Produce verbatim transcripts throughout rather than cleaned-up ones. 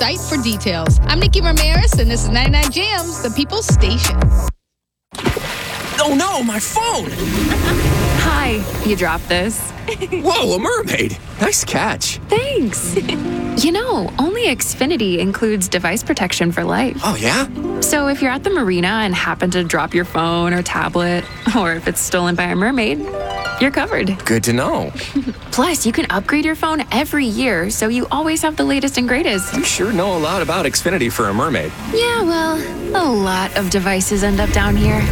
site for details. I'm Nikki Ramirez, and this is ninety-nine Jams, the People's Station. Oh no, my phone! Hi, you dropped this. Whoa, a mermaid! Nice catch. Thanks. You know, only Xfinity includes device protection for life. Oh, yeah? So if you're at the marina and happen to drop your phone or tablet, or if it's stolen by a mermaid, you're covered. Good to know. Plus, you can upgrade your phone every year, so you always have the latest and greatest. You sure know a lot about Xfinity for a mermaid. Yeah, well, a lot of devices end up down here.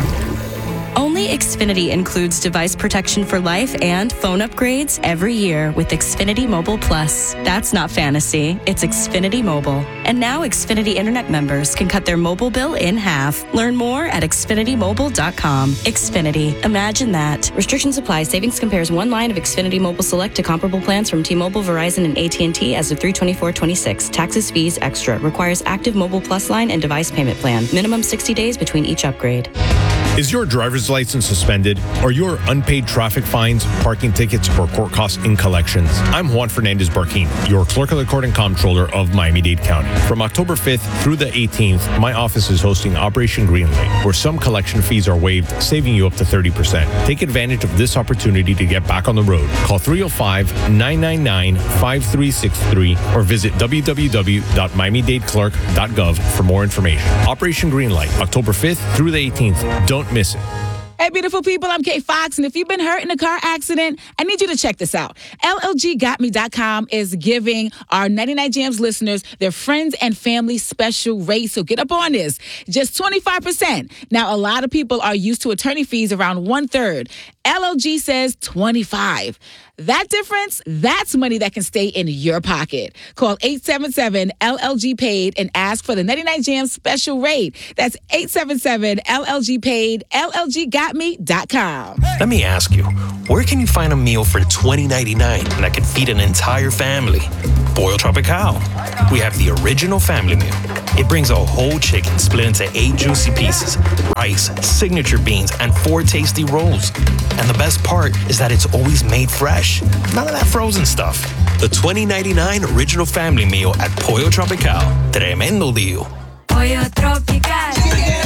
Only Xfinity includes device protection for life and phone upgrades every year with Xfinity Mobile Plus. That's not fantasy, it's Xfinity Mobile. And now Xfinity Internet members can cut their mobile bill in half. Learn more at xfinity mobile dot com. Xfinity, imagine that. Restrictions apply. Savings compares one line of Xfinity Mobile Select to comparable plans from T-Mobile, Verizon, and A T and T as of three twenty-four twenty-six. Taxes, fees, extra. Requires active Mobile Plus line and device payment plan. Minimum sixty days between each upgrade. Is your driver's license suspended? Are your unpaid traffic fines, parking tickets, or court costs in collections? I'm Juan Fernandez Barquin, your clerk of the court and comptroller of Miami-Dade County. From October fifth through the eighteenth, my office is hosting Operation Greenlight, where some collection fees are waived, saving you up to thirty percent. Take advantage of this opportunity to get back on the road. Call three oh five, nine nine nine, five three six three or visit w w w dot miami dade clerk dot gov for more information. Operation Greenlight, October fifth through the eighteenth. Don't miss it. Hey, beautiful people, I'm Kay Fox, and if you've been hurt in a car accident, I need you to check this out. L L G got me dot com is giving our ninety-nine Jams listeners their friends and family special rate, so get up on this. Just twenty-five percent. Now, a lot of people are used to attorney fees around one-third. L L G says twenty-five. That difference, that's money that can stay in your pocket. Call eight seven seven L L G paid and ask for the ninety-nine Jams special rate. That's eight seven seven L L G paid, L L G got me dot com. Let me ask you, where can you find a meal for twenty ninety-nine that can feed an entire family? Pollo Tropical. We have the original family meal. It brings a whole chicken split into eight juicy pieces, rice, signature beans, and four tasty rolls. And the best part is that it's always made fresh. None of that frozen stuff. The twenty ninety-nine original family meal at Pollo Tropical. Tremendo deal. Pollo Tropical.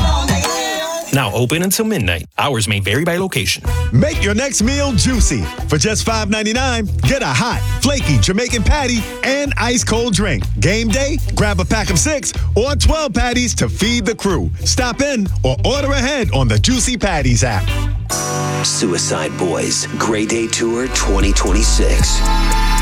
Now open until midnight. Hours may vary by location. Make your next meal juicy. For just five ninety-nine, get a hot, flaky Jamaican patty and ice cold drink. Game day, grab a pack of six or twelve patties to feed the crew. Stop in or order ahead on the Juicy Patties app. Suicide Boys Grey Day Tour twenty twenty-six.